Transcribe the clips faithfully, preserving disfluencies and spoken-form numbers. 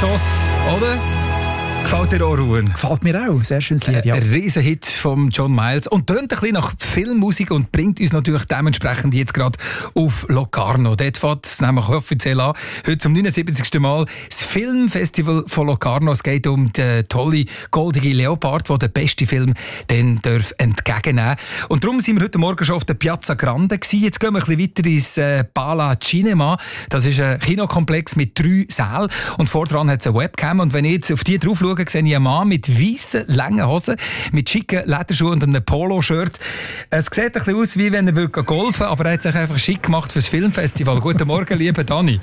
Gross, oder? Gefällt dir auch, Ruhen? Gefällt mir auch, sehr schönes Lied, ja. Ein Riesenhit von John Miles und tönt ein bisschen nach Filmmusik und bringt uns natürlich dementsprechend jetzt gerade auf Locarno. Dort fängt es nämlich offiziell an. Heute zum neunundsiebzigsten Mal das Filmfestival von Locarno. Es geht um den tollen goldigen Leopard, der den besten Film dann darf entgegennehmen darf. Und darum sind wir heute Morgen schon auf der Piazza Grande gewesen. Jetzt gehen wir ein bisschen weiter ins äh, Pala Cinema. Das ist ein Kinokomplex mit drei Sälen und vordran hat es eine Webcam. Und wenn ich jetzt auf die drauf schaue, sehe ich einen Mann mit weißen, langen Hosen, mit schicken Lederschuhen und einem Polo-Shirt. Es sieht ein bisschen aus, wie wenn er golfen würde, aber er hat sich einfach schick gemacht für das Filmfestival. Guten Morgen, lieber Dani.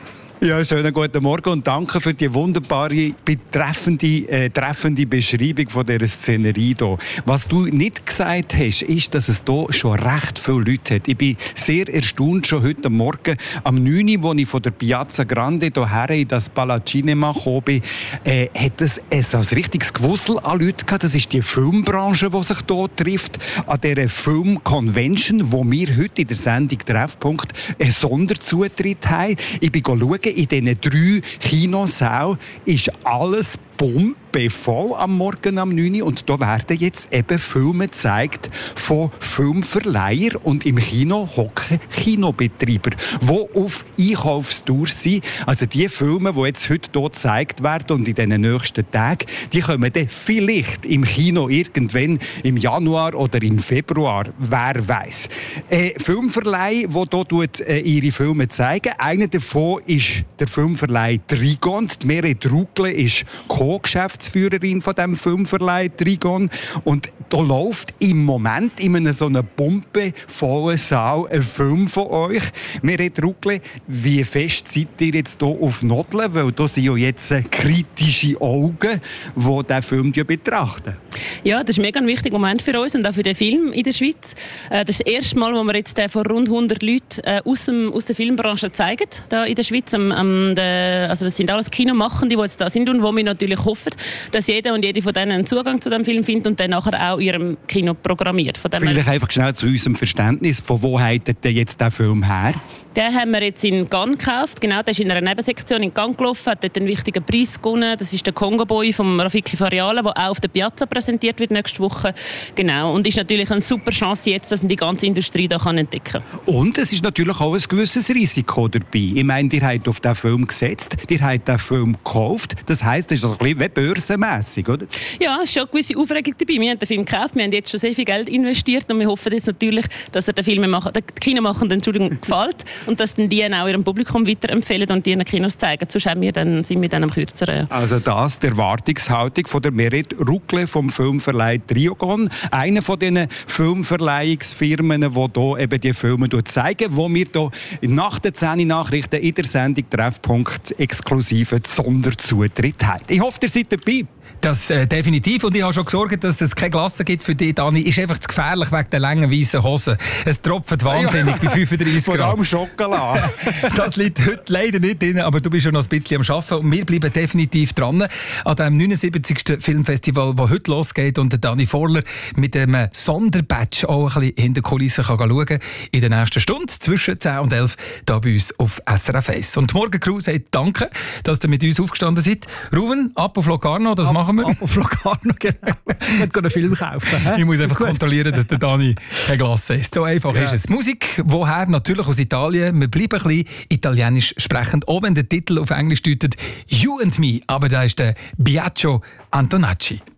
Ja, schönen guten Morgen und danke für die wunderbare, betreffende, äh, treffende Beschreibung von dieser Szenerie hier. Was du nicht gesagt hast, ist, dass es hier schon recht viele Leute hat. Ich bin sehr erstaunt, schon heute Morgen am neun Uhr, als ich von der Piazza Grande hierher in das Pala Cinema gekommen bin, äh, hat es äh, so ein richtiges Gewussel an Leuten gehabt. Das ist die Filmbranche, die sich hier trifft, an dieser Film-Convention, wo wir heute in der Sendung Treffpunkt einen Sonderzutritt haben. Ich bin schauen, in diesen drei Kinosälen ist alles pumpevoll am Morgen am neun Uhr. Und da werden jetzt eben Filme gezeigt von Filmverleihern und im Kino hocken Kinobetreiber, die auf Einkaufstour sind. Also die Filme, die jetzt heute hier gezeigt werden und in den nächsten Tagen, die kommen dann vielleicht im Kino irgendwann im Januar oder im Februar, wer weiß. Äh, Filmverleih, die hier äh, ihre Filme zeigen. Einer davon ist der Filmverleih Trigon. Die Meret Ruckle ist Co-Geschäftsführerin von diesem Filmverleih Trigon. Und da läuft im Moment in einem so einem pumpevollen Saal ein Film von euch. Meret Ruckle, wie fest seid ihr jetzt hier auf Nodeln? Weil da sind ja jetzt kritische Augen, die diesen Film betrachten. Ja, das ist ein mega wichtiger Moment für uns und auch für den Film in der Schweiz. Das ist das erste Mal, wo wir jetzt vor rund hundert Leuten aus, dem, aus der Filmbranche zeigen, da in der Schweiz. Also das sind alles Kinomachende, die jetzt da sind und wo wir natürlich hoffen, dass jeder und jede von denen einen Zugang zu dem Film findet und dann nachher auch ihrem Kino programmiert. Von dem Vielleicht einfach schnell zu unserem Verständnis, von wo haltet ihr jetzt den Film her? Den haben wir jetzt in Cannes gekauft. Genau, der ist in einer Nebensektion in Cannes gelaufen, hat dort einen wichtigen Preis gewonnen. Das ist der Congo Boy von Rafiki Fariala, der auch auf der Piazza präsentiert wird nächste Woche. Genau, und ist natürlich eine super Chance jetzt, dass die ganze Industrie da kann entdecken kann. Und es ist natürlich auch ein gewisses Risiko dabei. Ich meine, ihr habt auf diesen Film gesetzt, ihr habt den Film gekauft. Das heisst, es ist ein bisschen wie börsenmässig, oder? Ja, es ist schon eine gewisse Aufregung dabei. Wir haben den Film gekauft, wir haben jetzt schon sehr viel Geld investiert und wir hoffen jetzt natürlich, dass er den Filmemacher, den Kinomachern Entschuldigung, gefällt und dass dann die auch ihrem Publikum weiterempfehlen und die in den Kinos zeigen. Sonst haben wir dann, sind wir dann am kürzeren. Also das die Erwartungshaltung von der Meret Ruckle vom Filmverleih Trigon. Einer von diesen Filmverleihungsfirmen, die hier eben die Filme zeigen, wo wir hier nach den zehn Nachrichten in der Sendung Treffpunkt exklusiven Sonderzutritt haben. Ich hoffe, ihr seid dabei. Das äh, definitiv. Und ich habe schon gesorgt, dass es keine Glasse gibt für dich, Dani. Ist einfach zu gefährlich wegen der langen weißen Hosen. Es tropft wahnsinnig ja. Bei fünfunddreißig Grad. Vor allem Schokolade. Das liegt heute leider nicht drin, aber du bist schon noch ein bisschen am Arbeiten. Und wir bleiben definitiv dran an dem neunundsiebzigsten Filmfestival, das heute losgeht. Und der Dani Vorler mit einem Sonderbadge auch ein bisschen in der Kulisse kann schauen kann. In der nächsten Stunde zwischen zehn und elf hier bei uns auf S R F eins. Und die Morgencrew sagt danke, dass ihr mit uns aufgestanden seid. Ruven, ab auf Locarno, das ab, machen wir. Ab auf Locarno, genau. Ich will einen Film kaufen. Ich muss einfach kontrollieren, dass der Dani keine Glasse ist. So einfach ja. ist es. Musik, woher? Natürlich aus Italien. Wir bleiben ein bisschen italienisch sprechend, auch wenn der Titel auf Englisch deutet «You and Me», aber da ist der Biagio Antonacci.